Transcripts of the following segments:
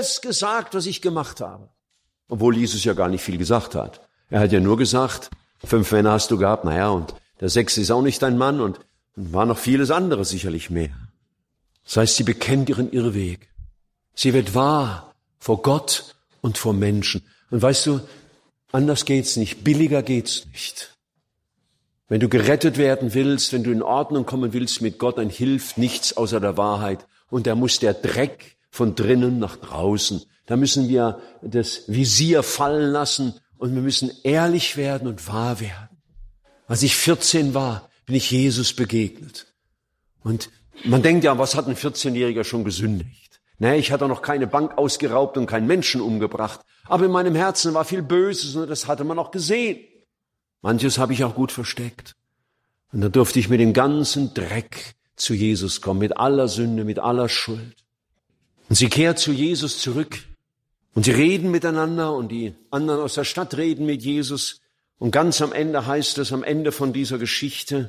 alles gesagt, was ich gemacht habe. Obwohl Jesus ja gar nicht viel gesagt hat. Er hat ja nur gesagt, 5 Männer hast du gehabt, und der 6. ist auch nicht dein Mann und war noch vieles andere sicherlich mehr. Das heißt, sie bekennt ihren Irrweg. Sie wird wahr vor Gott und vor Menschen. Und weißt du, anders geht's nicht, billiger geht's nicht. Wenn du gerettet werden willst, wenn du in Ordnung kommen willst mit Gott, dann hilft nichts außer der Wahrheit. Und da muss der Dreck von drinnen nach draußen. Da müssen wir das Visier fallen lassen und wir müssen ehrlich werden und wahr werden. Als ich 14 war, bin ich Jesus begegnet. Und man denkt ja, was hat ein 14-Jähriger schon gesündigt? Ich hatte noch keine Bank ausgeraubt und keinen Menschen umgebracht. Aber in meinem Herzen war viel Böses und das hatte man auch gesehen. Manches habe ich auch gut versteckt. Und da durfte ich mit dem ganzen Dreck zu Jesus kommen, mit aller Sünde, mit aller Schuld. Und sie kehrt zu Jesus zurück. Und sie reden miteinander und die anderen aus der Stadt reden mit Jesus. Und ganz am Ende heißt es, am Ende von dieser Geschichte,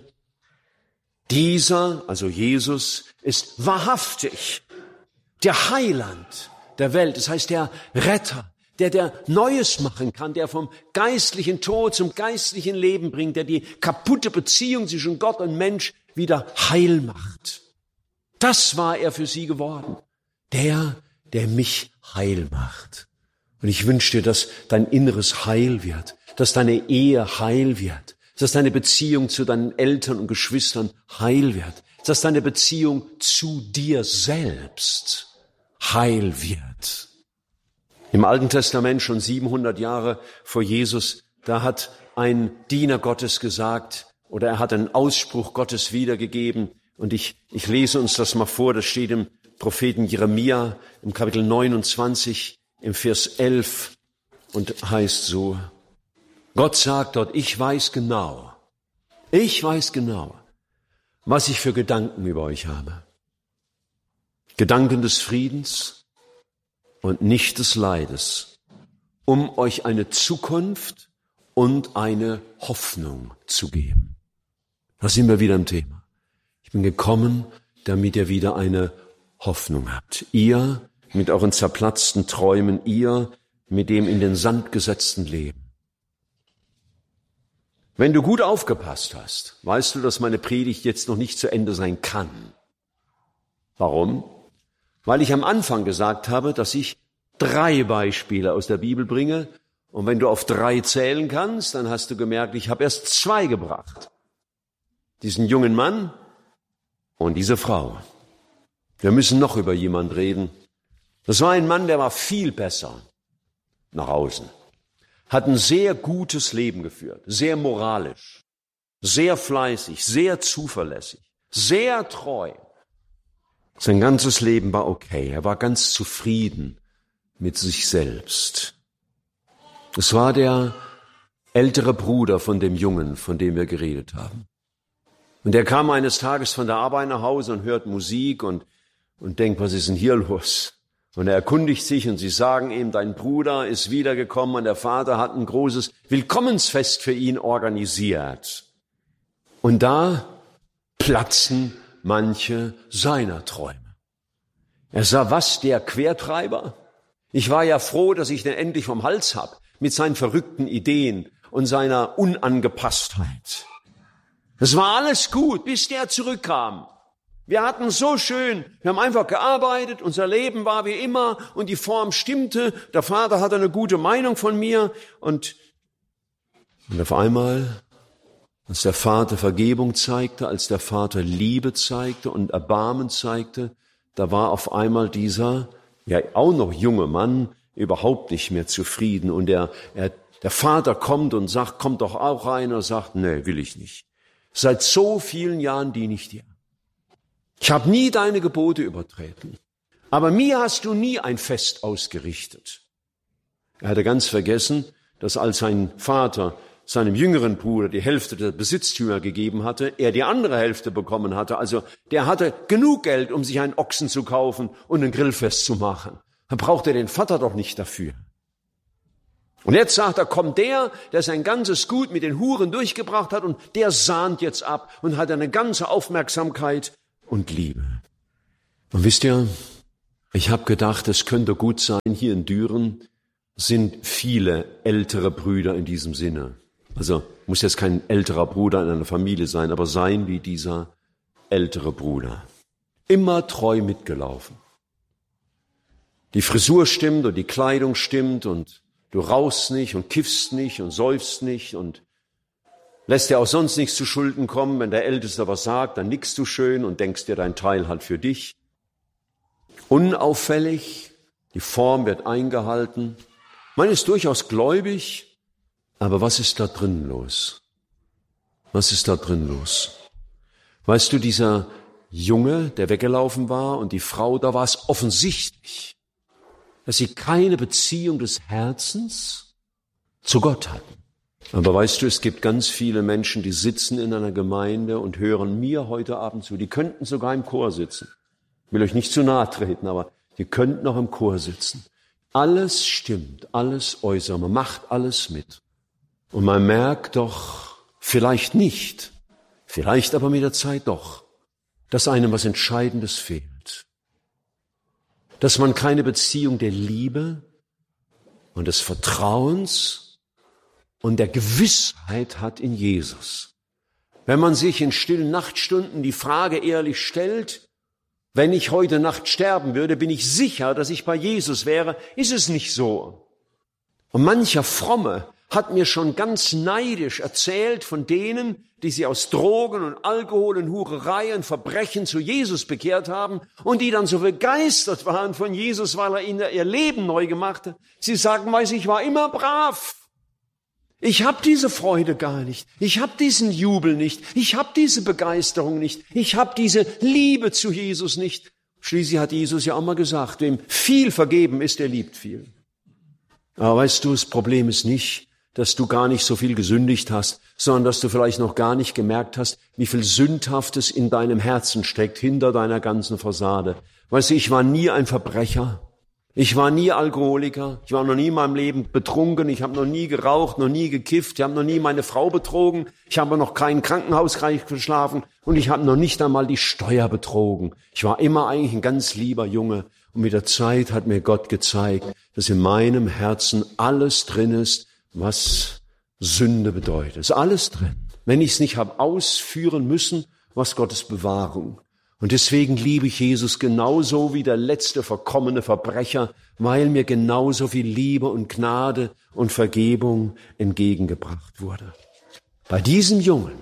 dieser, also Jesus, ist wahrhaftig der Heiland der Welt. Das heißt, der Retter, der Neues machen kann, der vom geistlichen Tod zum geistlichen Leben bringt, der die kaputte Beziehung zwischen Gott und Mensch wieder heil macht. Das war er für sie geworden. Der mich heil macht. Und ich wünsche dir, dass dein Inneres heil wird, dass deine Ehe heil wird, dass deine Beziehung zu deinen Eltern und Geschwistern heil wird, dass deine Beziehung zu dir selbst heil wird. Im Alten Testament, schon 700 Jahre vor Jesus, da hat ein Diener Gottes gesagt, oder er hat einen Ausspruch Gottes wiedergegeben, und ich lese uns das mal vor, das steht im Propheten Jeremia im Kapitel 29, im Vers 11 und heißt so, Gott sagt dort, ich weiß genau, was ich für Gedanken über euch habe. Gedanken des Friedens und nicht des Leides, um euch eine Zukunft und eine Hoffnung zu geben. Da sind wir wieder im Thema. Ich bin gekommen, damit ihr wieder eine Hoffnung habt. Ihr mit euren zerplatzten Träumen, ihr mit dem in den Sand gesetzten Leben. Wenn du gut aufgepasst hast, weißt du, dass meine Predigt jetzt noch nicht zu Ende sein kann. Warum? Weil ich am Anfang gesagt habe, dass ich 3 Beispiele aus der Bibel bringe. Und wenn du auf 3 zählen kannst, dann hast du gemerkt, ich habe erst 2 gebracht. Diesen jungen Mann und diese Frau. Wir müssen noch über jemand reden. Das war ein Mann, der war viel besser nach außen. Hat ein sehr gutes Leben geführt, sehr moralisch, sehr fleißig, sehr zuverlässig, sehr treu. Sein ganzes Leben war okay. Er war ganz zufrieden mit sich selbst. Es war der ältere Bruder von dem Jungen, von dem wir geredet haben. Und er kam eines Tages von der Arbeit nach Hause und hört Musik und denkt, was ist denn hier los? Und er erkundigt sich und sie sagen ihm, dein Bruder ist wiedergekommen und der Vater hat ein großes Willkommensfest für ihn organisiert. Und da platzen manche seiner Träume. Er sah, was, der Quertreiber? Ich war ja froh, dass ich den endlich vom Hals hab, mit seinen verrückten Ideen und seiner Unangepasstheit. Es war alles gut, bis der zurückkam. Wir hatten so schön, wir haben einfach gearbeitet, unser Leben war wie immer und die Form stimmte. Der Vater hatte eine gute Meinung von mir und auf einmal, als der Vater Vergebung zeigte, als der Vater Liebe zeigte und Erbarmen zeigte, da war auf einmal dieser, ja auch noch junge Mann überhaupt nicht mehr zufrieden und der Vater kommt und sagt, komm doch auch rein und sagt, nee, will ich nicht. Seit so vielen Jahren diene ich dir. Ich habe nie deine Gebote übertreten, aber mir hast du nie ein Fest ausgerichtet. Er hatte ganz vergessen, dass als sein Vater seinem jüngeren Bruder die Hälfte der Besitztümer gegeben hatte, er die andere Hälfte bekommen hatte. Also der hatte genug Geld, um sich einen Ochsen zu kaufen und ein Grillfest zu machen. Dann braucht er den Vater doch nicht dafür. Und jetzt sagt er, kommt der sein ganzes Gut mit den Huren durchgebracht hat und der sahnt jetzt ab und hat eine ganze Aufmerksamkeit und Liebe. Und wisst ihr, Ich habe gedacht, es könnte gut sein, hier in Düren sind viele ältere Brüder in diesem Sinne. Also muss jetzt kein älterer Bruder in einer Familie sein, aber sein wie dieser ältere Bruder. Immer treu mitgelaufen. Die Frisur stimmt und die Kleidung stimmt und du rauchst nicht und kiffst nicht und säufst nicht und lässt dir auch sonst nichts zu Schulden kommen. Wenn der Älteste was sagt, dann nickst du schön und denkst dir dein Teil halt für dich. Unauffällig, die Form wird eingehalten. Man ist durchaus gläubig, aber was ist da drin los? Was ist da drin los? Weißt du, dieser Junge, der weggelaufen war und die Frau, da war es offensichtlich, dass sie keine Beziehung des Herzens zu Gott hatten. Aber weißt du, es gibt ganz viele Menschen, die sitzen in einer Gemeinde und hören mir heute Abend zu. Die könnten sogar im Chor sitzen. Ich will euch nicht zu nahe treten, aber die könnten noch im Chor sitzen. Alles stimmt, alles äußere, man macht alles mit. Und man merkt doch, vielleicht nicht, vielleicht aber mit der Zeit doch, dass einem was Entscheidendes fehlt. Dass man keine Beziehung der Liebe und des Vertrauens und der Gewissheit hat in Jesus. Wenn man sich in stillen Nachtstunden die Frage ehrlich stellt, wenn ich heute Nacht sterben würde, bin ich sicher, dass ich bei Jesus wäre, ist es nicht so. Und mancher Fromme hat mir schon ganz neidisch erzählt von denen, die sie aus Drogen und Alkohol und Hurerei und Verbrechen zu Jesus bekehrt haben und die dann so begeistert waren von Jesus, weil er ihnen ihr Leben neu gemacht hat. Sie sagen, weiß ich war immer brav. Ich habe diese Freude gar nicht. Ich habe diesen Jubel nicht. Ich habe diese Begeisterung nicht. Ich habe diese Liebe zu Jesus nicht. Schließlich hat Jesus ja auch mal gesagt, wem viel vergeben ist, der liebt viel. Aber weißt du, das Problem ist nicht, dass du gar nicht so viel gesündigt hast, sondern dass du vielleicht noch gar nicht gemerkt hast, wie viel Sündhaftes in deinem Herzen steckt, hinter deiner ganzen Fassade. Weißt du, ich war nie ein Verbrecher. Ich war nie Alkoholiker, ich war noch nie in meinem Leben betrunken, ich habe noch nie geraucht, noch nie gekifft, ich habe noch nie meine Frau betrogen, ich habe noch kein Krankenhausreich geschlafen und ich habe noch nicht einmal die Steuer betrogen. Ich war immer eigentlich ein ganz lieber Junge und mit der Zeit hat mir Gott gezeigt, dass in meinem Herzen alles drin ist, was Sünde bedeutet. Es ist alles drin. Wenn ich es nicht habe ausführen müssen, was Gottes Bewahrung. Und deswegen liebe ich Jesus genauso wie der letzte verkommene Verbrecher, weil mir genauso viel Liebe und Gnade und Vergebung entgegengebracht wurde. Bei diesem Jungen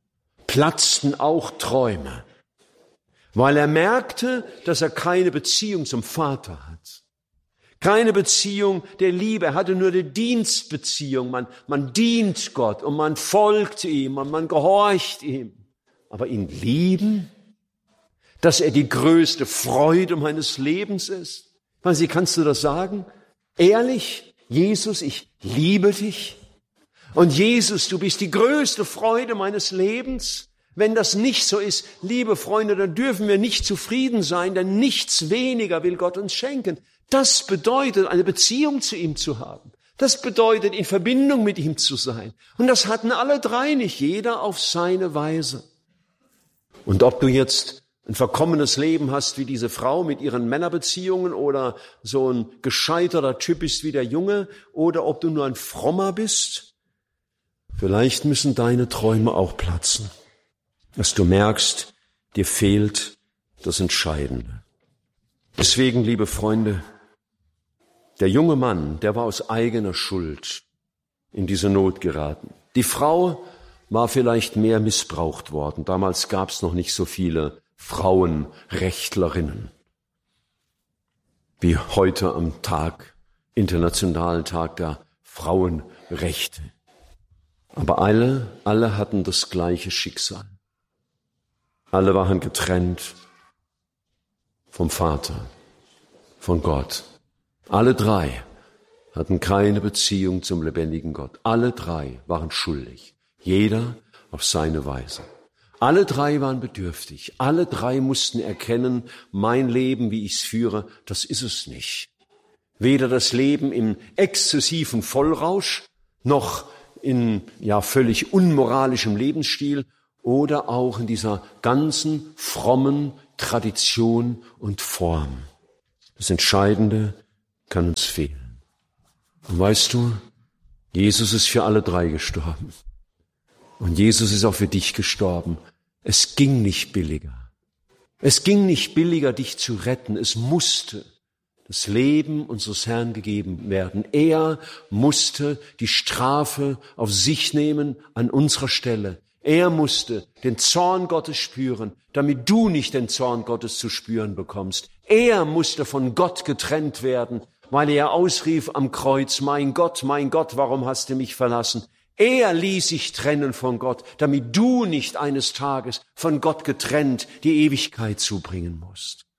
platzten auch Träume, weil er merkte, dass er keine Beziehung zum Vater hat. Keine Beziehung der Liebe, er hatte nur die Dienstbeziehung. Man dient Gott und man folgt ihm und man gehorcht ihm. Aber ihn lieben, dass er die größte Freude meines Lebens ist. Weißt du, kannst du das sagen? Ehrlich, Jesus, ich liebe dich. Und Jesus, du bist die größte Freude meines Lebens. Wenn das nicht so ist, liebe Freunde, dann dürfen wir nicht zufrieden sein, denn nichts weniger will Gott uns schenken. Das bedeutet, eine Beziehung zu ihm zu haben. Das bedeutet, in Verbindung mit ihm zu sein. Und das hatten alle drei nicht, jeder auf seine Weise. Und ob du jetzt ein verkommenes Leben hast wie diese Frau mit ihren Männerbeziehungen oder so ein gescheiterter Typ bist wie der Junge oder ob du nur ein Frommer bist, vielleicht müssen deine Träume auch platzen, dass du merkst, dir fehlt das Entscheidende. Deswegen, liebe Freunde, der junge Mann, der war aus eigener Schuld in diese Not geraten. Die Frau war vielleicht mehr missbraucht worden. Damals gab es noch nicht so viele Frauenrechtlerinnen wie heute am internationalen Tag der Frauenrechte. Aber alle hatten das gleiche Schicksal. Alle waren getrennt vom Vater, von Gott. Alle drei hatten keine Beziehung zum lebendigen Gott. Alle drei waren schuldig, jeder auf seine Weise. Alle drei waren bedürftig. Alle drei mussten erkennen, mein Leben, wie ich es führe, das ist es nicht. Weder das Leben im exzessiven Vollrausch, noch in völlig unmoralischem Lebensstil oder auch in dieser ganzen frommen Tradition und Form. Das Entscheidende kann uns fehlen. Und weißt du, Jesus ist für alle drei gestorben. Und Jesus ist auch für dich gestorben. Es ging nicht billiger. Es ging nicht billiger, dich zu retten. Es musste das Leben unseres Herrn gegeben werden. Er musste die Strafe auf sich nehmen an unserer Stelle. Er musste den Zorn Gottes spüren, damit du nicht den Zorn Gottes zu spüren bekommst. Er musste von Gott getrennt werden, weil er ausrief am Kreuz, mein Gott, warum hast du mich verlassen? Er ließ sich trennen von Gott, damit du nicht eines Tages von Gott getrennt die Ewigkeit zubringen musst.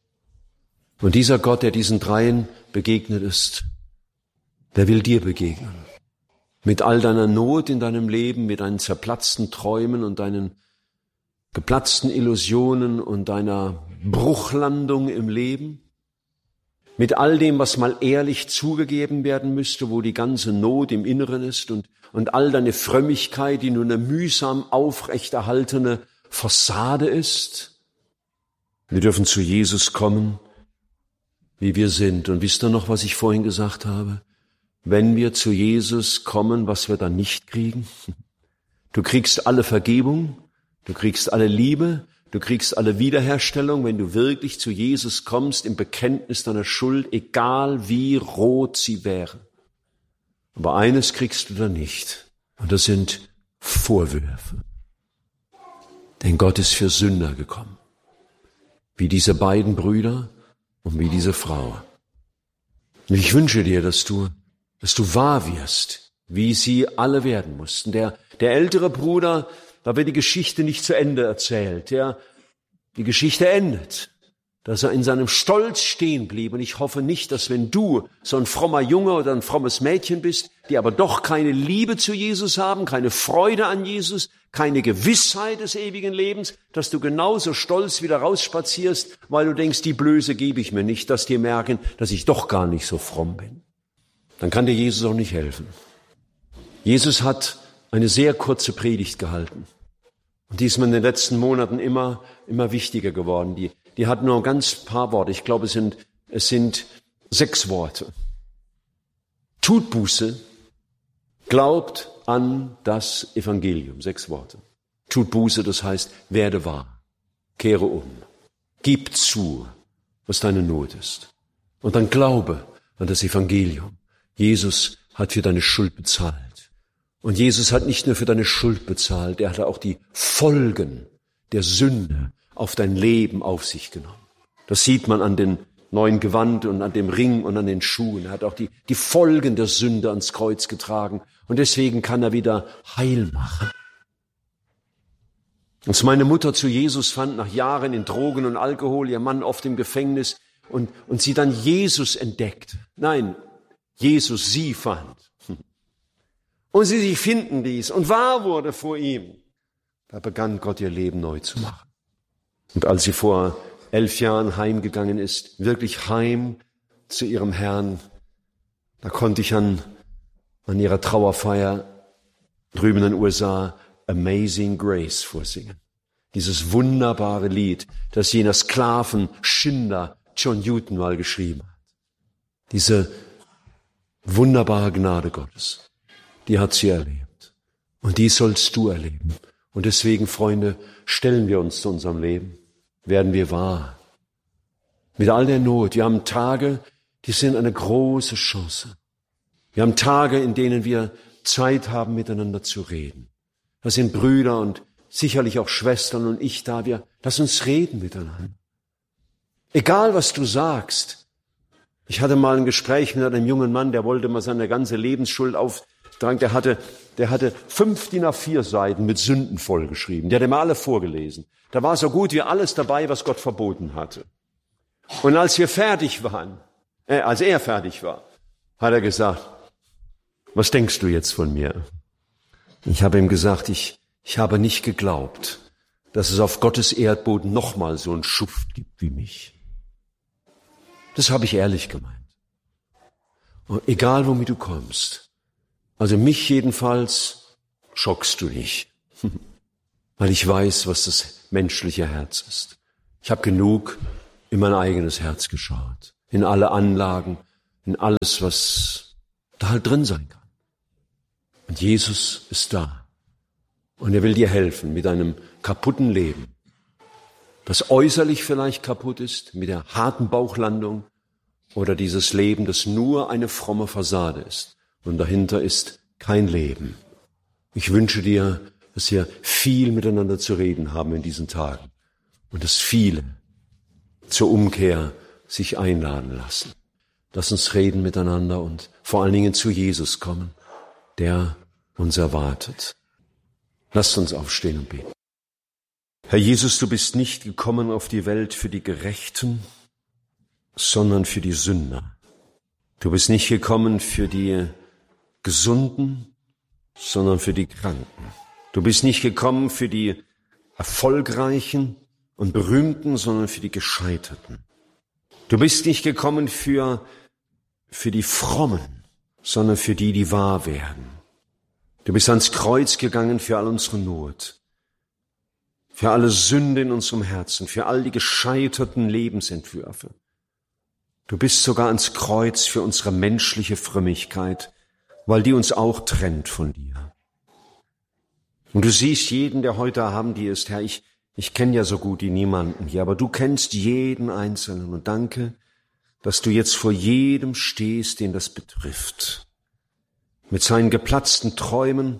Und dieser Gott, der diesen dreien begegnet ist, der will dir begegnen. Mit all deiner Not in deinem Leben, mit deinen zerplatzten Träumen und deinen geplatzten Illusionen und deiner Bruchlandung im Leben, mit all dem, was mal ehrlich zugegeben werden müsste, wo die ganze Not im Inneren ist und all deine Frömmigkeit, die nur eine mühsam aufrechterhaltene Fassade ist. Wir dürfen zu Jesus kommen, wie wir sind. Und wisst ihr noch, was ich vorhin gesagt habe? Wenn wir zu Jesus kommen, was wir dann nicht kriegen? Du kriegst alle Vergebung, du kriegst alle Liebe, du kriegst alle Wiederherstellung, wenn du wirklich zu Jesus kommst im Bekenntnis deiner Schuld, egal wie rot sie wäre. Aber eines kriegst du dann nicht, und das sind Vorwürfe. Denn Gott ist für Sünder gekommen, wie diese beiden Brüder und wie diese Frau. Und ich wünsche dir, dass du wahr wirst, wie sie alle werden mussten. Der ältere Bruder, da wird die Geschichte nicht zu Ende erzählt. Die Geschichte endet, dass er in seinem Stolz stehen blieb. Und ich hoffe nicht, dass wenn du so ein frommer Junge oder ein frommes Mädchen bist, die aber doch keine Liebe zu Jesus haben, keine Freude an Jesus, keine Gewissheit des ewigen Lebens, dass du genauso stolz wieder rausspazierst, weil du denkst, die Blöße gebe ich mir nicht, dass die merken, dass ich doch gar nicht so fromm bin. Dann kann dir Jesus auch nicht helfen. Jesus hat eine sehr kurze Predigt gehalten. Und die ist mir in den letzten Monaten immer wichtiger geworden. Die hat nur ein ganz paar Worte. Ich glaube, es sind 6 Worte. Tut Buße, glaubt an das Evangelium. 6 Worte. Tut Buße, das heißt, werde wahr. Kehre um. Gib zu, was deine Not ist. Und dann glaube an das Evangelium. Jesus hat für deine Schuld bezahlt. Und Jesus hat nicht nur für deine Schuld bezahlt, er hat auch die Folgen der Sünde auf dein Leben auf sich genommen. Das sieht man an den neuen Gewand und an dem Ring und an den Schuhen. Er hat auch die Folgen der Sünde ans Kreuz getragen. Und deswegen kann er wieder heil machen. Als meine Mutter zu Jesus fand, nach Jahren in Drogen und Alkohol, ihr Mann oft im Gefängnis, und sie dann Jesus entdeckt. Nein, Jesus sie fand. Und sie sich finden ließ und wahr wurde vor ihm. Da begann Gott ihr Leben neu zu machen. Und als sie vor 11 Jahren heimgegangen ist, wirklich heim zu ihrem Herrn, da konnte ich an ihrer Trauerfeier drüben in den USA Amazing Grace vorsingen. Dieses wunderbare Lied, das jener Sklavenschinder John Newton mal geschrieben hat. Diese wunderbare Gnade Gottes, die hat sie erlebt. Und die sollst du erleben. Und deswegen, Freunde, stellen wir uns zu unserem Leben. Werden wir wahr. Mit all der Not. Wir haben Tage, die sind eine große Chance. Wir haben Tage, in denen wir Zeit haben, miteinander zu reden. Da sind Brüder und sicherlich auch Schwestern und ich da. Lass uns reden miteinander. Egal, was du sagst. Ich hatte mal ein Gespräch mit einem jungen Mann, der wollte mal seine ganze Lebensschuld auftragen. Der hatte 5 DIN A4 Seiten mit Sünden vollgeschrieben. Der hat immer alle vorgelesen. Da war so gut wie alles dabei, was Gott verboten hatte. Und als er fertig war, hat er gesagt, was denkst du jetzt von mir? Ich habe ihm gesagt, ich habe nicht geglaubt, dass es auf Gottes Erdboden nochmal so einen Schuft gibt wie mich. Das habe ich ehrlich gemeint. Und egal, womit du kommst, also mich jedenfalls schockst du nicht, weil ich weiß, was das menschliche Herz ist. Ich habe genug in mein eigenes Herz geschaut. in alle Anlagen, in alles, was da halt drin sein kann. Und Jesus ist da. Und er will dir helfen mit einem kaputten Leben, das äußerlich vielleicht kaputt ist, mit der harten Bauchlandung, oder dieses Leben, das nur eine fromme Fassade ist. Und dahinter ist kein Leben. Ich wünsche dir, dass wir viel miteinander zu reden haben in diesen Tagen. Und dass viele zur Umkehr sich einladen lassen. Lass uns reden miteinander und vor allen Dingen zu Jesus kommen, der uns erwartet. Lasst uns aufstehen und beten. Herr Jesus, du bist nicht gekommen auf die Welt für die Gerechten, sondern für die Sünder. Du bist nicht gekommen für die Gesunden, sondern für die Kranken. Du bist nicht gekommen für die Erfolgreichen und Berühmten, sondern für die Gescheiterten. Du bist nicht gekommen für die Frommen, sondern für die, die wahr werden. Du bist ans Kreuz gegangen für all unsere Not, für alle Sünde in unserem Herzen, für all die gescheiterten Lebensentwürfe. Du bist sogar ans Kreuz für unsere menschliche Frömmigkeit, weil die uns auch trennt von dir. Und du siehst jeden, der heute Abend hier ist, Herr, ich kenne ja so gut wie niemanden hier, aber du kennst jeden Einzelnen und danke, dass du jetzt vor jedem stehst, den das betrifft. Mit seinen geplatzten Träumen,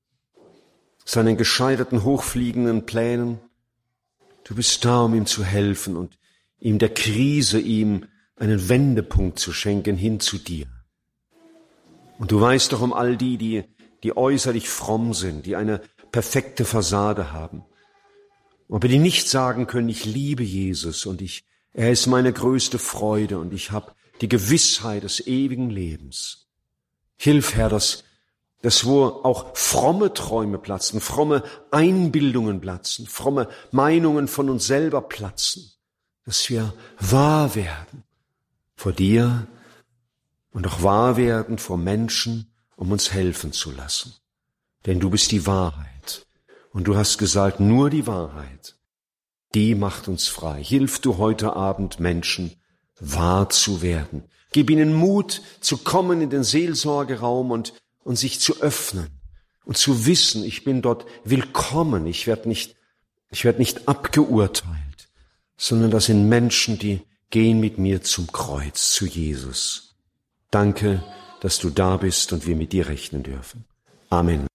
seinen gescheiterten, hochfliegenden Plänen. Du bist da, um ihm zu helfen und ihm der Krise, ihm einen Wendepunkt zu schenken hin zu dir. Und du weißt doch um all die äußerlich fromm sind, die eine perfekte Fassade haben, aber die nicht sagen können, ich liebe Jesus und er ist meine größte Freude und ich habe die Gewissheit des ewigen Lebens. Hilf, Herr, dass wo auch fromme Träume platzen, fromme Einbildungen platzen, fromme Meinungen von uns selber platzen, dass wir wahr werden vor dir und auch wahr werden vor Menschen, um uns helfen zu lassen. Denn du bist die Wahrheit. Und du hast gesagt, nur die Wahrheit, die macht uns frei. Hilf du heute Abend Menschen, wahr zu werden. Gib ihnen Mut, zu kommen in den Seelsorgeraum und sich zu öffnen und zu wissen, ich bin dort willkommen. Ich werde nicht abgeurteilt, sondern das sind Menschen, die gehen mit mir zum Kreuz, zu Jesus. Danke, dass du da bist und wir mit dir rechnen dürfen. Amen.